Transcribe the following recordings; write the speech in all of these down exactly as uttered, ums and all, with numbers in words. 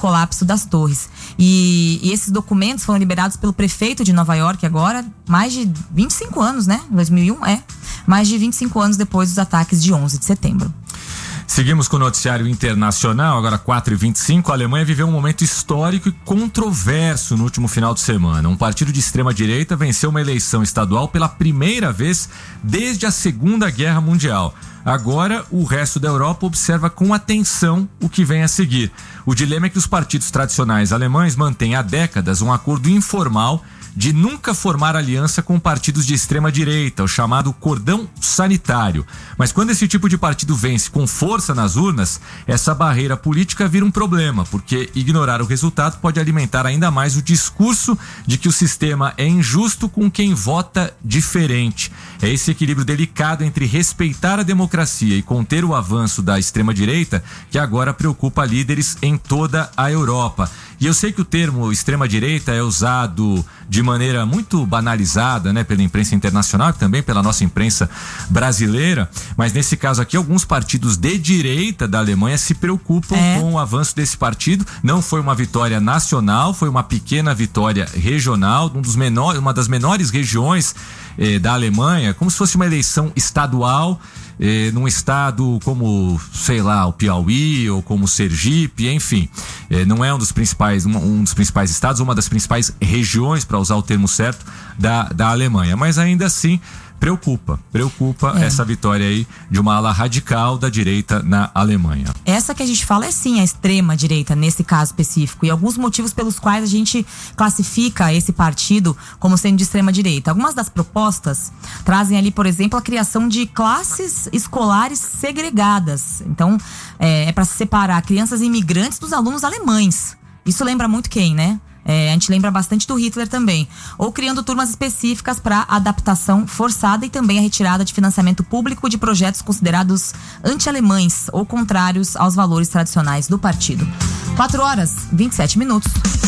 colapso das torres. E, e esses documentos foram liberados pelo prefeito de Nova York agora, mais de vinte e cinco anos, né? dois mil e um, é. Mais de vinte e cinco anos depois dos ataques de onze de setembro. Seguimos com o noticiário internacional, agora quatro e vinte e cinco. A Alemanha viveu um momento histórico e controverso no último final de semana. Um partido de extrema-direita venceu uma eleição estadual pela primeira vez desde a Segunda Guerra Mundial. Agora, o resto da Europa observa com atenção o que vem a seguir. O dilema é que os partidos tradicionais alemães mantêm há décadas um acordo informal de nunca formar aliança com partidos de extrema-direita, o chamado cordão sanitário. Mas quando esse tipo de partido vence com força nas urnas, essa barreira política vira um problema, porque ignorar o resultado pode alimentar ainda mais o discurso de que o sistema é injusto com quem vota diferente. É esse equilíbrio delicado entre respeitar a democracia e conter o avanço da extrema-direita que agora preocupa líderes em toda a Europa. E eu sei que o termo extrema-direita é usado de maneira muito banalizada, né, pela imprensa internacional e também pela nossa imprensa brasileira, mas nesse caso aqui alguns partidos de direita da Alemanha se preocupam é. com o avanço desse partido. Não foi uma vitória nacional, foi uma pequena vitória regional, um dos menores, uma das menores regiões eh, da Alemanha, como se fosse uma eleição estadual. Eh, num estado como, sei lá, o Piauí ou como Sergipe, enfim, eh, não é um dos principais um, um dos principais estados, uma das principais regiões, para usar o termo certo, da, da Alemanha, mas ainda assim preocupa, preocupa é. essa vitória aí de uma ala radical da direita na Alemanha. Essa que a gente fala é sim a extrema direita nesse caso específico, e alguns motivos pelos quais a gente classifica esse partido como sendo de extrema direita. Algumas das propostas trazem ali, por exemplo, a criação de classes escolares segregadas. Então, é, é para separar crianças imigrantes dos alunos alemães. Isso lembra muito quem, né? É, a gente lembra bastante do Hitler também. Ou criando turmas específicas para adaptação forçada e também a retirada de financiamento público de projetos considerados anti-alemães ou contrários aos valores tradicionais do partido. quatro horas, vinte e sete minutos.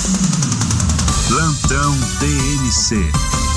Plantão T M C.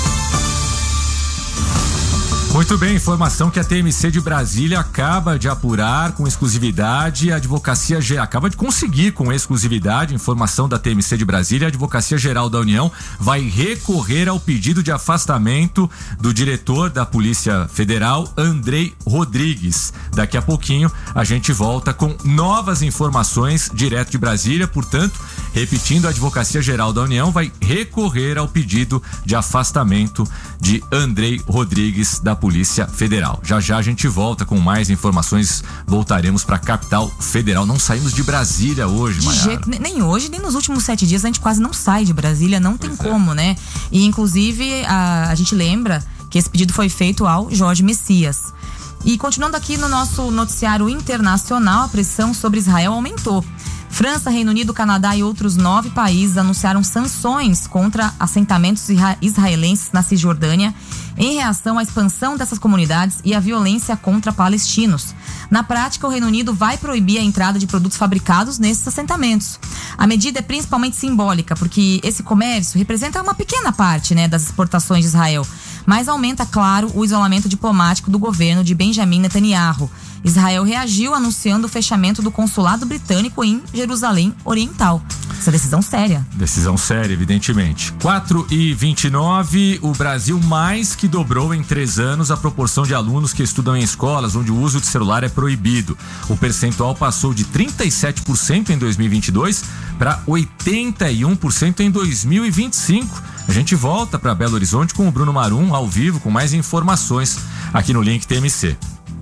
Muito bem, informação que a T M C de Brasília acaba de apurar com exclusividade. A Advocacia Geral acaba de conseguir com exclusividade, informação da T M C de Brasília, a Advocacia Geral da União vai recorrer ao pedido de afastamento do diretor da Polícia Federal, Andrei Rodrigues. Daqui a pouquinho a gente volta com novas informações direto de Brasília. Portanto, repetindo, a Advocacia Geral da União vai recorrer ao pedido de afastamento de Andrei Rodrigues da Polícia Federal. Já já a gente volta com mais informações, voltaremos para a capital federal. Não saímos de Brasília hoje, Maiara. De jeito, nem hoje, nem nos últimos sete dias a gente quase não sai de Brasília, não tem pois como, é. né? E inclusive a, a gente lembra que esse pedido foi feito ao Jorge Messias. E continuando aqui no nosso noticiário internacional, a pressão sobre Israel aumentou. França, Reino Unido, Canadá e outros nove países anunciaram sanções contra assentamentos israelenses na Cisjordânia em reação à expansão dessas comunidades e à violência contra palestinos. Na prática, o Reino Unido vai proibir a entrada de produtos fabricados nesses assentamentos. A medida é principalmente simbólica, porque esse comércio representa uma pequena parte, né, das exportações de Israel, mas aumenta, claro, o isolamento diplomático do governo de Benjamin Netanyahu. Israel reagiu anunciando o fechamento do consulado britânico em Jerusalém Oriental. Essa decisão séria. Decisão séria, evidentemente. quatro e vinte e nove, o Brasil mais que dobrou em três anos a proporção de alunos que estudam em escolas onde o uso de celular é proibido. O percentual passou de trinta e sete por cento em dois mil e vinte e dois para oitenta e um por cento em dois mil e vinte e cinco. A gente volta para Belo Horizonte com o Bruno Marum ao vivo com mais informações aqui no Link T M C.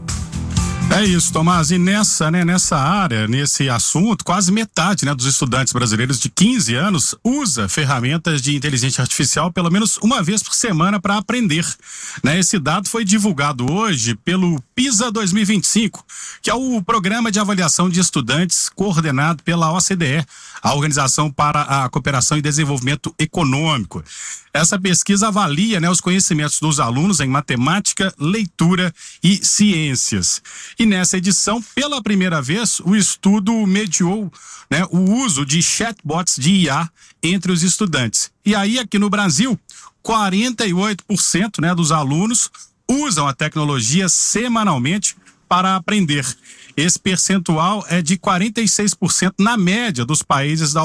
É isso, Tomás, e nessa, né, nessa área, nesse assunto, quase metade, né, dos estudantes brasileiros de quinze anos usa ferramentas de inteligência artificial pelo menos uma vez por semana para aprender, né? Esse dado foi divulgado hoje pelo PISA dois mil e vinte e cinco, que é o Programa de Avaliação de Estudantes coordenado pela O C D E, a Organização para a Cooperação e Desenvolvimento Econômico. Essa pesquisa avalia, né, os conhecimentos dos alunos em matemática, leitura e ciências. E nessa edição, pela primeira vez, o estudo mediou, né, o uso de chatbots de I A entre os estudantes. E aí, aqui no Brasil, quarenta e oito por cento, né, dos alunos usam a tecnologia semanalmente para aprender. Esse percentual é de quarenta e seis por cento na média dos países da